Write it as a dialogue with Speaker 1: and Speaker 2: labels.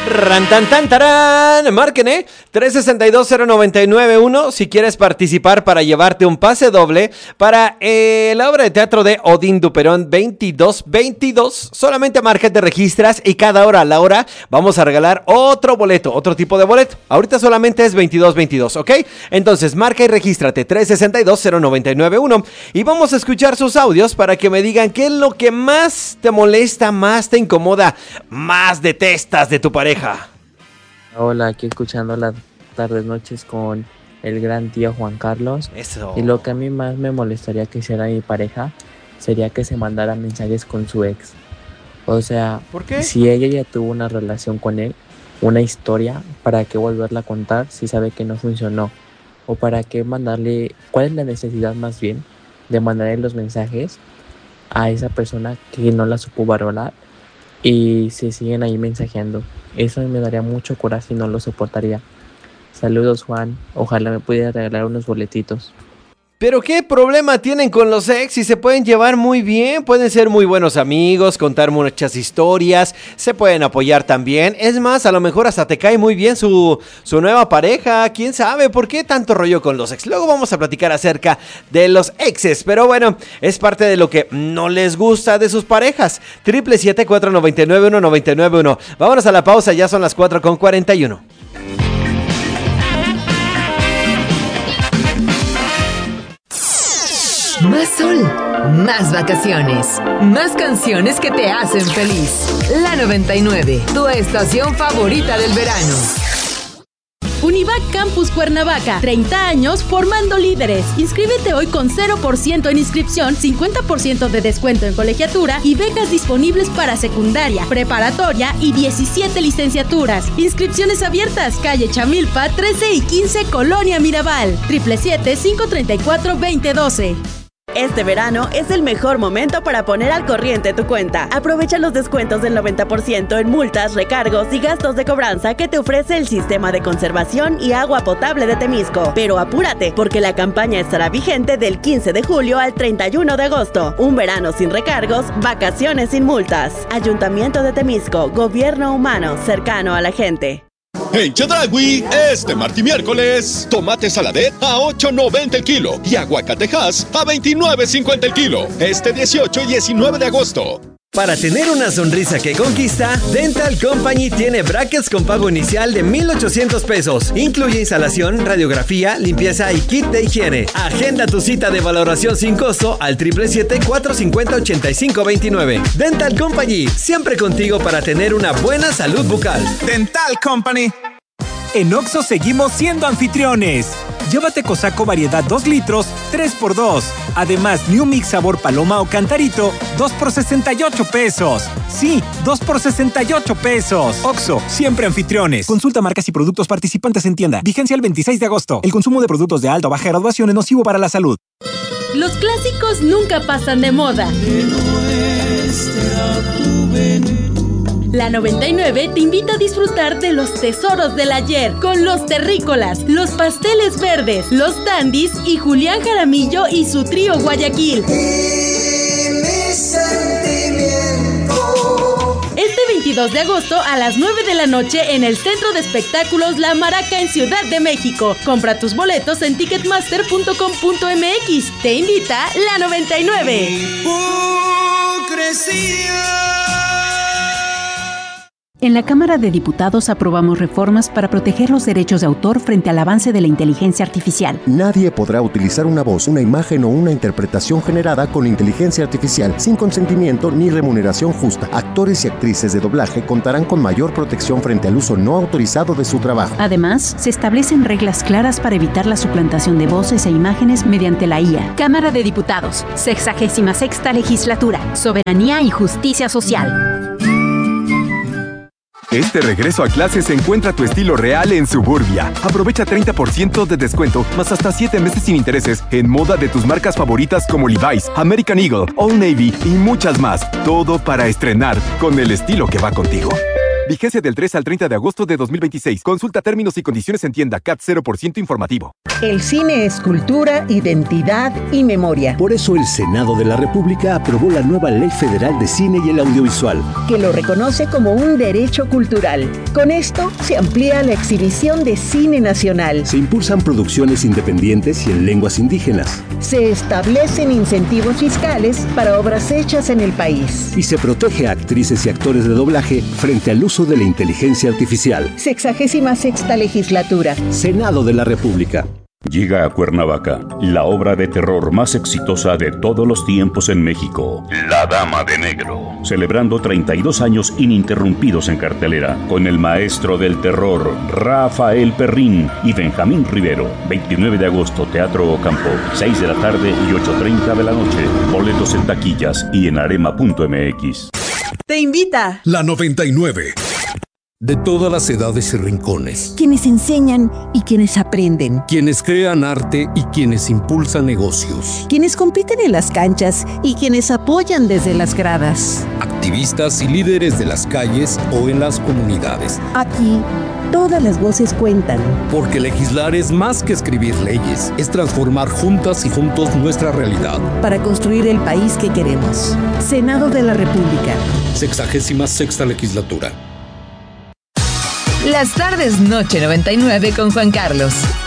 Speaker 1: Rantantantarán, marquen 362-0991 si quieres participar para llevarte un pase doble para la obra de teatro de Odín Duperón 2222. Solamente marca, te registras y cada hora a la hora vamos a regalar otro boleto, otro tipo de boleto. Ahorita solamente es 2222, ¿ok? Entonces marca y regístrate 362-0991 y vamos a escuchar sus audios para que me digan qué es lo que más te molesta, más te incomoda, más detestas de tu pareja.
Speaker 2: Hola, aquí escuchando las tardes noches con el gran tío Juan Carlos.
Speaker 1: Eso.
Speaker 2: Y lo que a mí más me molestaría que hiciera mi pareja sería que se mandara mensajes con su ex. O sea,
Speaker 1: ¿por qué?
Speaker 2: Si ella ya tuvo una relación con él, una historia, ¿para qué volverla a contar si sabe que no funcionó? O para qué mandarle, ¿cuál es la necesidad más bien de mandarle los mensajes a esa persona que no la supo valorar y se siguen ahí mensajeando? Eso me daría mucho coraje y no lo soportaría. Saludos, Juan. Ojalá me pudiera regalar unos boletitos.
Speaker 1: ¿Pero qué problema tienen con los ex? Si se pueden llevar muy bien, pueden ser muy buenos amigos, contar muchas historias, se pueden apoyar también. Es más, a lo mejor hasta te cae muy bien su nueva pareja. ¿Quién sabe? ¿Por qué tanto rollo con los ex? Luego vamos a platicar acerca de los exes. Pero bueno, es parte de lo que no les gusta de sus parejas. 777-499-1991. Vámonos a la pausa, ya son las 4:41.
Speaker 3: Más sol, más vacaciones, más canciones que te hacen feliz. La 99, tu estación favorita del verano.
Speaker 4: Univac Campus Cuernavaca, 30 años formando líderes. Inscríbete hoy con 0% en inscripción, 50% de descuento en colegiatura y becas disponibles para secundaria, preparatoria y 17 licenciaturas. Inscripciones abiertas, calle Chamilpa, 13 y 15, Colonia Mirabal, 777-534-2012.
Speaker 5: Este verano es el mejor momento para poner al corriente tu cuenta. Aprovecha los descuentos del 90% en multas, recargos y gastos de cobranza que te ofrece el Sistema de Conservación y Agua Potable de Temisco. Pero apúrate, porque la campaña estará vigente del 15 de julio al 31 de agosto. Un verano sin recargos, vacaciones sin multas. Ayuntamiento de Temisco, gobierno humano cercano a la gente.
Speaker 6: En Chedraui, este martes y miércoles, tomate saladet a $8.90 el kilo y aguacatejas a $29.50 el kilo. Este 18 y 19 de agosto.
Speaker 1: Para tener una sonrisa que conquista, Dental Company tiene brackets con pago inicial de $1,800. Incluye instalación, radiografía, limpieza y kit de higiene. Agenda tu cita de valoración sin costo al 777-450-8529. Dental Company, siempre contigo para tener una buena salud bucal.
Speaker 7: Dental Company. En Oxxo seguimos siendo anfitriones. Llévate Cosaco variedad 2 litros, 3x2. Además, New Mix sabor paloma o cantarito, 2 por $68. Sí, 2 por $68. Oxxo, siempre anfitriones. Consulta marcas y productos participantes en tienda. Vigencia el 26 de agosto. El consumo de productos de alta o baja graduación es nocivo para la salud.
Speaker 4: Los clásicos nunca pasan de moda.
Speaker 8: De nuestra juventud.
Speaker 4: La 99 te invita a disfrutar de los tesoros del ayer con los terrícolas, los pasteles verdes, los dandis y Julián Jaramillo y su trío Guayaquil. Este 22 de agosto a las 9 de la noche en el Centro de Espectáculos La Maraca en Ciudad de México. Compra tus boletos en ticketmaster.com.mx. Te invita la 99.
Speaker 9: En la Cámara de Diputados aprobamos reformas para proteger los derechos de autor frente al avance de la inteligencia artificial.
Speaker 10: Nadie podrá utilizar una voz, una imagen o una interpretación generada con inteligencia artificial sin consentimiento ni remuneración justa. Actores y actrices de doblaje contarán con mayor protección frente al uso no autorizado de su trabajo.
Speaker 9: Además, se establecen reglas claras para evitar la suplantación de voces e imágenes mediante la IA.
Speaker 11: Cámara de Diputados, 66ª Legislatura, Soberanía y Justicia Social.
Speaker 12: Este regreso a clases encuentra tu estilo real en Suburbia. Aprovecha 30% de descuento, más hasta 7 meses sin intereses en moda de tus marcas favoritas como Levi's, American Eagle, Old Navy y muchas más. Todo para estrenar con el estilo que va contigo. Vigencia del 3 al 30 de agosto de 2026. Consulta términos y condiciones en tienda. CAT 0% informativo.
Speaker 13: El cine es cultura, identidad y memoria.
Speaker 14: Por eso el Senado de la República aprobó la nueva Ley Federal de Cine y el Audiovisual,
Speaker 13: que lo reconoce como un derecho cultural. Con esto se amplía la exhibición de cine nacional.
Speaker 14: Se impulsan producciones independientes y en lenguas indígenas.
Speaker 13: Se establecen incentivos fiscales para obras hechas en el país.
Speaker 14: Y se protege a actrices y actores de doblaje frente al uso de la inteligencia artificial.
Speaker 13: 66ª legislatura.
Speaker 14: Senado de la República.
Speaker 15: Llega a Cuernavaca la obra de terror más exitosa de todos los tiempos en México, La Dama de Negro, celebrando 32 años ininterrumpidos en cartelera, con el maestro del terror, Rafael Perrín y Benjamín Rivero. 29 de agosto, Teatro Ocampo, 6 de la tarde y 8:30 de la noche. Boletos en taquillas y en arema.mx.
Speaker 16: Te invita
Speaker 17: La 99. De todas las edades y rincones.
Speaker 18: Quienes enseñan y quienes aprenden.
Speaker 17: Quienes crean arte y quienes impulsan negocios.
Speaker 18: Quienes compiten en las canchas y quienes apoyan desde las gradas.
Speaker 17: Activistas y líderes de las calles o en las comunidades.
Speaker 18: Aquí, todas las voces cuentan.
Speaker 17: Porque legislar es más que escribir leyes, es transformar juntas y juntos nuestra realidad.
Speaker 18: Para construir el país que queremos. Senado de la República.
Speaker 17: 66ª legislatura.
Speaker 3: Las tardes Noche 99 con Juan Carlos.